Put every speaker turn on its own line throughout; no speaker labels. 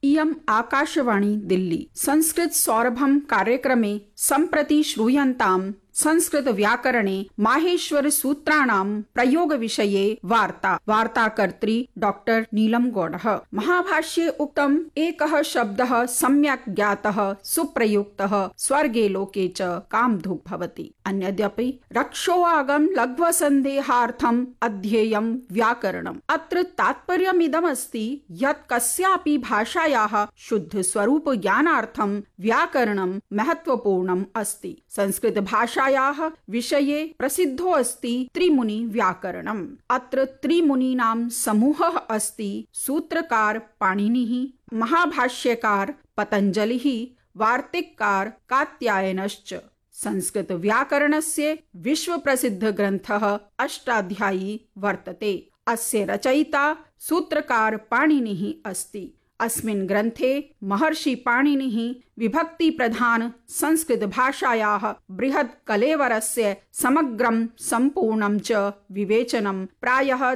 इयम् आकाशवाणी दिल्ली संस्कृत सौरभम कार्यक्रमे सम्प्रति श्रूयन्तां संस्कृत व्याकरणे माहेश्वर सूत्राणां प्रयोग विषये वार्ताकर्त्री डॉक्टर नीलम गौडः। महाभाष्ये उक्तम् एकः शब्दः सम्यक् ज्ञातः सुप्रयुक्तः स्वर्गे लोके च कामधुक् भवति। अन्यद्यपि रक्षोआगम लघ्वसन्देहार्थम् अध्येयं व्याकरणम्। अत्र तात्पर्यमिदमस्ति यत् कस्यापि भाषायाः शुद्ध स्वरूप ज्ञानार्थं व्याकरणं महत्वपूर्णम् अस्ति। संस्कृत भाषायाः विषये प्रसिद्धो अस्ति त्रिमुनि व्याकरणम्। अत्र त्रिमुनीनां समूहः अस्ति सूत्रकार पाणिनिः, महाभाष्यकार पतञ्जलिः, वार्तिककार कात्यायनश्च। संस्कृत व्याकरणस्य विश्व प्रसिद्ध ग्रन्थः अष्टाध्यायी वर्तते। अस्य रचयिता सूत्रकार पाणिनिः अस्ति। अस्मिन् ग्रन्थे महर्षि पाणिनिः विभक्ति प्रधान संस्कृत भाषायाः बृहत् कलेवरस्य समग्रं सम्पूर्णं च विवेचनं प्रायः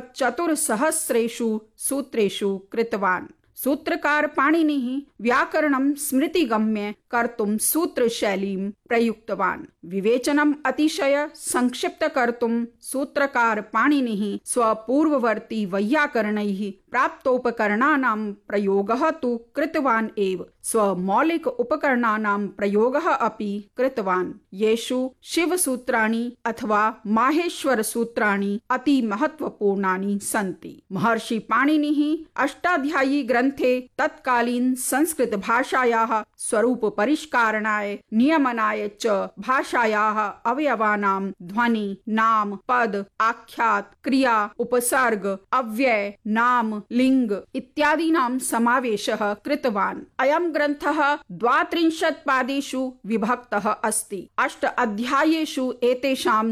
400 सूत्रेषु कृतवान्। सूत्रकार पाणिनिः व्याकरणं स्मृतिगम्य कर्तुं सूत्रशैलीं प्रयुक्तवान्। विवेचनम् अतिशय संक्षिप्त कर्तुं सूत्रकार पाणिनिः स्वपूर्ववर्ती वैयाकरणैः प्राप्तोपकरणानां प्रयोगः तु कृतवान् एव, स्वमौलिक उपकरणानां प्रयोगः अपि कृतवान्, येषु शिवसूत्राणि अथवा माहेश्वर सूत्राणि अति महत्वपूर्णानि सन्ति। महर्षि पाणिनिः अष्टाध्यायी ग्रन्थे तत्कालीन संस्कृत भाषायाः स्वरूप परिष्कारणाय नियमनाय च भाषायाः अवयवानां ध्वनि, नाम, पद, आख्यात, क्रिया, उपसर्ग, अव्यय, नाम, लिंग इत्यादीनां समावेशः कृतवान्। अयं ग्रन्थः 32 पादेषु विभक्तः अस्ति। 8 अध्यायेषु एतेषां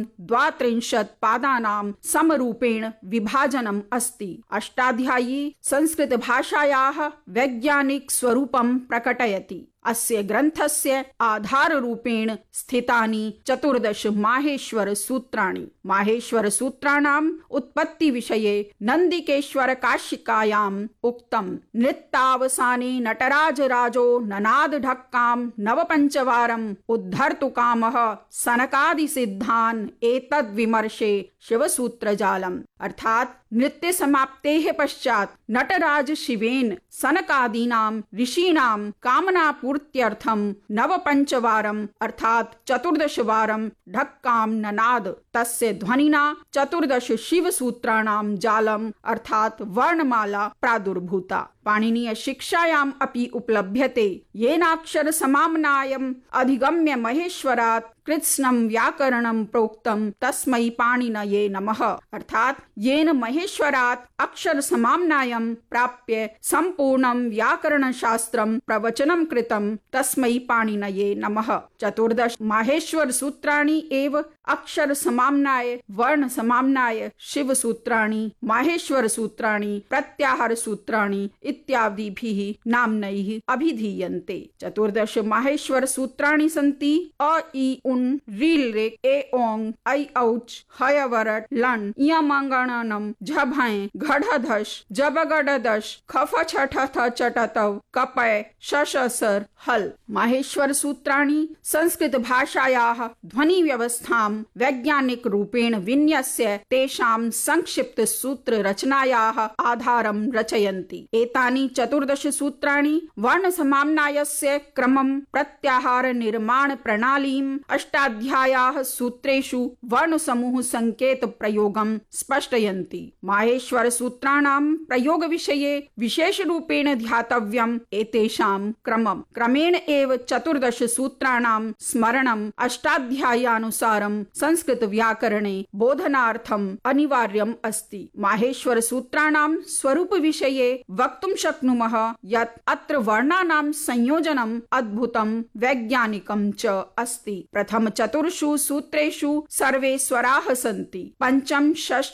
32 पादानां समरूपेण विभाजनम् अस्ति। अष्टाध्यायी संस्कृत भाषायाः वैज्ञानिक स्वरूपं प्रकटयति। अस्य ग्रन्थस्य आधाररूपेण स्थितानि 14 माहेश्वर सूत्राणि। माहेश्वर सूत्राणाम् उत्पत्ति विषये नन्दिकेश्वर काशिकायाम् उक्तम्। नृत्तावसाने नटराज राजो ननाद ढक्कां नवपञ्चवारम् उद्धर्तु कामः सनकादि सिद्धान् एतद् विमर्शे शिवसूत्रजालम्। अर्थात नृत्य समाप्तेः पश्चात नटराज शिवेन सनकादीनां ऋषीणां कामना पूर्त्यर्थं नवपञ्चवारम् अर्थात 14 वारं ढक्कां ननाद। तस्य ध्वनिना 14 शिवसूत्राणां जालम् अर्थात वर्णमाला प्रादुर्भूता। पाणिनीय शिक्षायाम् अपि उपलभ्यते। येनाक्षर समाम्नायम् अधिगम्य महेश्वरात् कृत्स्नं व्याकरणं प्रोक्तं तस्मै पाणिनये नमः। अर्थात येन महेश्वरात् अक्षर समाम्नायं प्राप्य संपूर्णं व्याकरण शास्त्रं प्रवचनं कृतं तस्मै पाणिनये नमः। 14 माहेश्वर सूत्राणि एव अक्षर समाम्नाय, वर्ण समाम्नाय, शिव सूत्राणि, माहेश्वर सूत्राणि, प्रत्याहार सूत्राणि इत्यादिभिः नाम्नैः अभिधीयन्ते। 14 माहेश्वर सूत्राणि सन्ति अ इ उन् ऋ ऋ ए ओंग ऐ औच हय वरट लन् यमंगणनम झभय घढधश जबगडदश खफ छठ थ चटतव कपय शशसर हल। माहेश्वर सूत्राणि संस्कृत भाषायाः ध्वनि व्यवस्थां वैज्ञानिक रूपेण विन्यस्य तेषां संक्षिप्त सूत्र रचनायाः आधारं रचयन्ति। एतानि 14 सूत्राणि वर्ण समाम्नायस्य क्रमं, प्रत्याहार निर्माण प्रणालीम्, अष्टाध्याय्याः सूत्रेषु वर्ण समूह संकेत प्रयोगं स्पष्टयन्ति। माहेश्वर सूत्राणां प्रयोग विषये विशेष रूपेण ध्यातव्यम् एतेषां क्रमम्। क्रमेण एव 14 सूत्राणां स्मरणम् अष्टाध्यायानुसारं संस्कृत व्याकरणे बोधनार्थम् अनिवार्यम् अस्ति। माहेश्वर सूत्राणां स्वरूप विषये वक्तुं शक्नुमः यत् अत्र वर्णानां संयोजनम् अद्भुतं वैज्ञानिकं च अस्ति। प्रथम 4 सूत्रेषु सर्वे स्वराः सन्ति। पंचम, षष्ठ,